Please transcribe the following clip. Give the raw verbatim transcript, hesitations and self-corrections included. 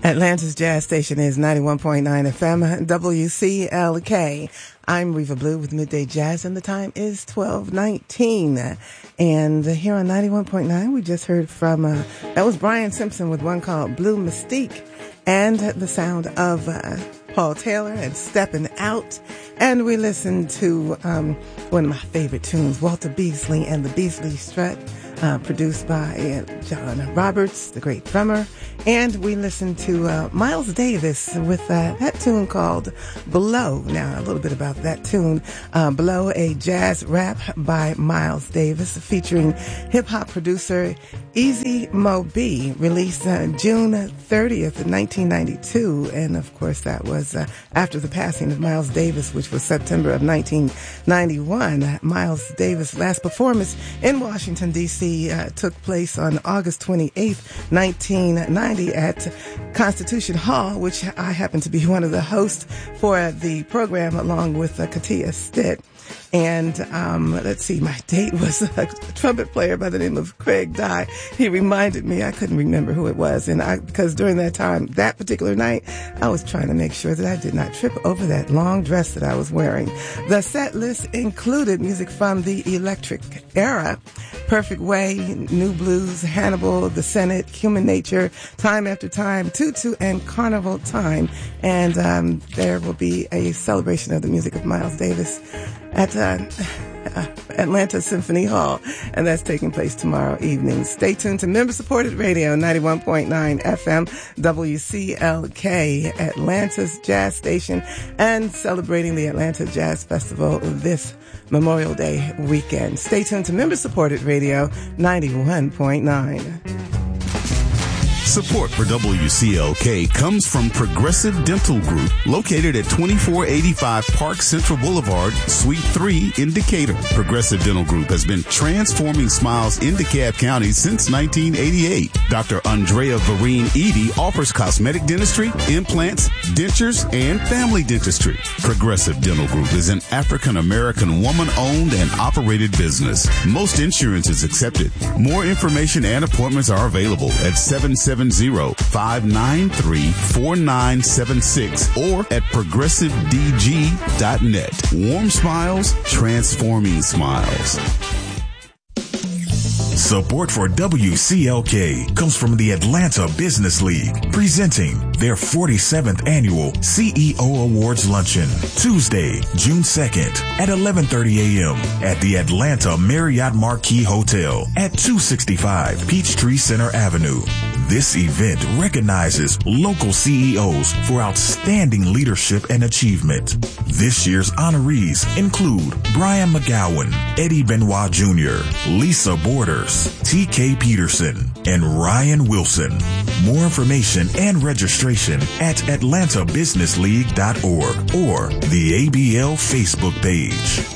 Atlanta's Jazz Station is ninety-one point nine F M, W C L K. I'm Reva Blue with Midday Jazz, and the time is twelve nineteen. And here on ninety-one point nine, we just heard from, uh, that was Brian Simpson with one called Blue Mystique, and the sound of uh, Paul Taylor and Steppin' Out. And we listened to um, one of my favorite tunes, Walter Beasley and the Beasley Strut, uh, produced by uh, John Roberts, the great drummer. And we listened to uh, Miles Davis with uh, that tune called Below. Now, a little bit about that tune. Uh, Below, a jazz rap by Miles Davis featuring hip-hop producer Easy Mo B, released uh, June thirtieth, nineteen ninety-two. And, of course, that was uh, after the passing of Miles Davis, which was September of nineteen ninety-one. Miles Davis' last performance in Washington, D C uh, took place on August twenty-eighth, nineteen ninety at Constitution Hall, which I happen to be one of the hosts for the program along with uh, Katia Stitt. And um, let's see, my date was a trumpet player by the name of Craig Dye. He reminded me, I couldn't remember who it was. And I, because during that time, that particular night, I was trying to make sure that I did not trip over that long dress that I was wearing. The set list included music from the Electric Era, Perfect Way, New Blues, Hannibal, The Senate, Human Nature, Time After Time, Tutu, and Carnival Time. And um, there will be a celebration of the music of Miles Davis at uh, Atlanta Symphony Hall, and that's taking place tomorrow evening. Stay tuned to member-supported radio, ninety-one point nine F M, W C L K, Atlanta's Jazz Station, and celebrating the Atlanta Jazz Festival this Memorial Day weekend. Stay tuned to member-supported radio, ninety-one point nine. Support for W C L K comes from Progressive Dental Group, located at twenty-four eighty-five Park Central Boulevard, Suite three in Decatur. Progressive Dental Group has been transforming smiles in DeKalb County since nineteen eighty-eight. Doctor Andrea Vereen Edie offers cosmetic dentistry, implants, dentures, and family dentistry. Progressive Dental Group is an African-American woman-owned and operated business. Most insurance is accepted. More information and appointments are available at seven seven zero, five nine three, four nine seven six or at progressive d g dot net. Warm smiles, transforming smiles. Support for W C L K comes from the Atlanta Business League, presenting their forty-seventh annual C E O Awards Luncheon, Tuesday, June second at eleven thirty a.m. at the Atlanta Marriott Marquis Hotel at two sixty-five Peachtree Center Avenue. This event recognizes local C E Os for outstanding leadership and achievement. This year's honorees include Brian McGowan, Eddie Benoit Junior, Lisa Borders, T K Peterson, and Ryan Wilson. More information and registration at atlanta business league dot org or the A B L Facebook page.